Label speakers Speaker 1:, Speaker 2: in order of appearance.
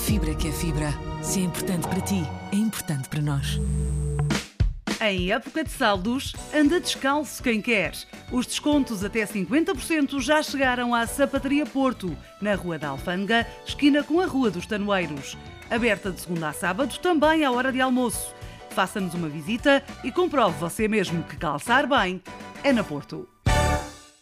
Speaker 1: Fibra que é fibra. Se é importante para ti, é importante para nós.
Speaker 2: Em época de saldos, anda descalço quem quer. Os descontos até 50% já chegaram à Sapataria Porto, na Rua da Alfândega, esquina com a Rua dos Tanoeiros. Aberta de segunda a sábado, também à hora de almoço. Faça-nos uma visita e comprove você mesmo que calçar bem é na Porto.